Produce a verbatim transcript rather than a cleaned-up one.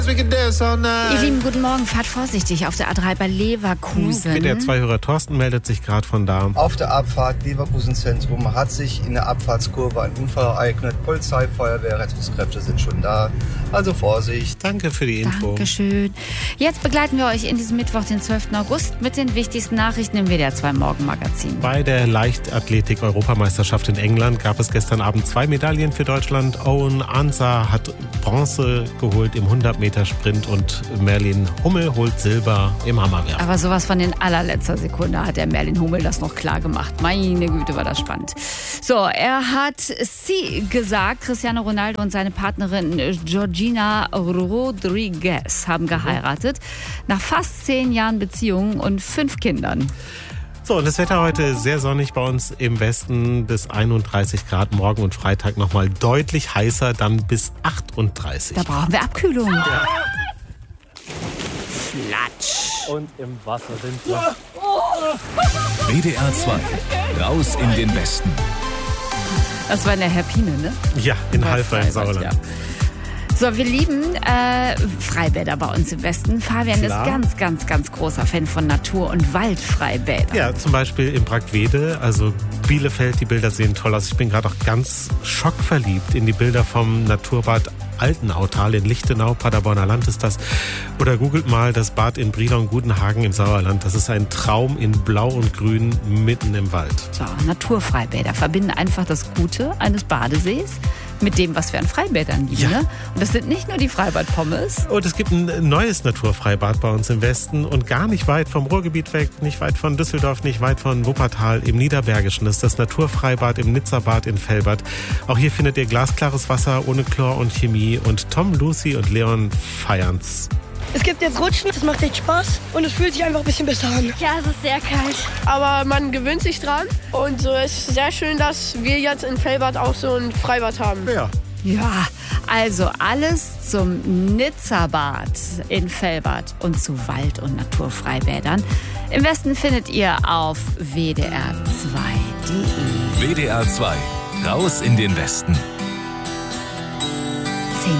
Ihr Lieben, guten Morgen. Fahrt vorsichtig auf der A drei bei Leverkusen. W D R zwei-Hörer Thorsten meldet sich gerade von da. Auf der Abfahrt Leverkusen-Zentrum hat sich in der Abfahrtskurve ein Unfall ereignet. Polizei, Feuerwehr, Rettungskräfte sind schon da. Also Vorsicht. Danke für die Info. Dankeschön. Jetzt begleiten wir euch in diesem Mittwoch, den zwölften August, mit den wichtigsten Nachrichten im W D R zwei Morgenmagazin. Bei der Leichtathletik-Europameisterschaft in England gab es gestern Abend zwei Medaillen für Deutschland. Owen Ansah hat Bronze geholt im hundert Meter Sprint und Merlin Hummel holt Silber im Hammerwerfen. Aber sowas von in allerletzter Sekunde hat der Merlin Hummel das noch klar gemacht. Meine Güte, war das spannend. So, er hat sie gesagt, Cristiano Ronaldo und seine Partnerin Georgina Rodriguez haben geheiratet. Nach fast zehn Jahren Beziehung und fünf Kindern. So, und das Wetter heute sehr sonnig bei uns im Westen, bis einunddreißig Grad, morgen und Freitag nochmal deutlich heißer, dann bis achtunddreißig. Da brauchen wir Abkühlung. Ja. Flatsch. Und im Wasser sind wir. W D R zwei, raus in den Westen. Das war in der Herpine, ne? Ja, in Halver im Sauerland. Ja. So, wir lieben äh, Freibäder bei uns im Westen. Fabian Klar. ist ganz, ganz, ganz großer Fan von Natur- und Waldfreibädern. Ja, zum Beispiel in Brackwede, also Bielefeld, die Bilder sehen toll aus. Ich bin gerade auch ganz schockverliebt in die Bilder vom Naturbad Altenautal in Lichtenau, Paderborner Land ist das. Oder googelt mal das Bad in Brilon-Gudenhagen im Sauerland. Das ist ein Traum in Blau und Grün mitten im Wald. So, Naturfreibäder verbinden einfach das Gute eines Badesees mit dem, was wir an Freibädern lieben. Ja. Ne? Und das sind nicht nur die Freibad-Pommes. Und es gibt ein neues Naturfreibad bei uns im Westen und gar nicht weit vom Ruhrgebiet weg, nicht weit von Düsseldorf, nicht weit von Wuppertal, im Niederbergischen. Das ist das Naturfreibad im Nizza-Bad in Velbert. Auch hier findet ihr glasklares Wasser ohne Chlor und Chemie. Und Tom, Lucy und Leon feiern's. Es gibt jetzt Rutschen, das macht echt Spaß und es fühlt sich einfach ein bisschen besser an. Ja, es ist sehr kalt. Aber man gewöhnt sich dran und so ist sehr schön, dass wir jetzt in Velbert auch so ein Freibad haben. Ja. Ja, also alles zum Nizza-Bad in Velbert und zu Wald- und Naturfreibädern. Im Westen findet ihr auf w d r zwei punkt d e. W D R zwei, raus in den Westen.